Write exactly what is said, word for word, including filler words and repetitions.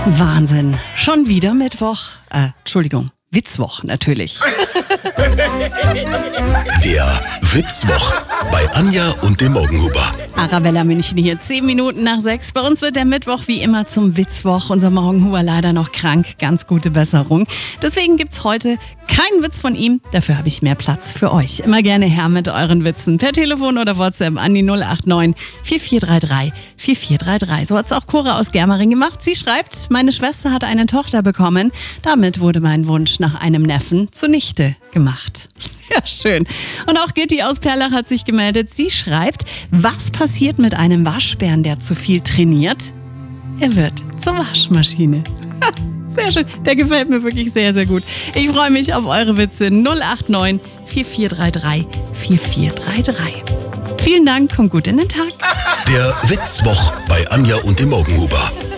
Wahnsinn. Schon wieder Mittwoch. Äh, Entschuldigung, Witzwoch natürlich. Der Witzwoch bei Anja und dem Morgenhuber. Arabella München hier, zehn Minuten nach sechs. Bei uns wird der Mittwoch wie immer zum Witzwoch. Unser Morgenhuber leider noch krank. Ganz gute Besserung. Deswegen gibt's heute keinen Witz von ihm. Dafür habe ich mehr Platz für euch. Immer gerne her mit euren Witzen. Per Telefon oder WhatsApp an die null acht neun vier vier drei drei vier vier drei drei. So hat's auch Cora aus Germering gemacht. Sie schreibt, meine Schwester hat eine Tochter bekommen. Damit wurde mein Wunsch nach einem Neffen zunichte gemacht. Ja, schön. Und auch Gitti aus Perlach hat sich gemeldet. Sie schreibt, was passiert mit einem Waschbären, der zu viel trainiert? Er wird zur Waschmaschine. Sehr schön. Der gefällt mir wirklich sehr, sehr gut. Ich freue mich auf eure Witze. null acht neun vier vier drei drei vier vier drei drei. Vielen Dank, kommt gut in den Tag. Der Witzwoch bei Anja und dem Morgenhuber.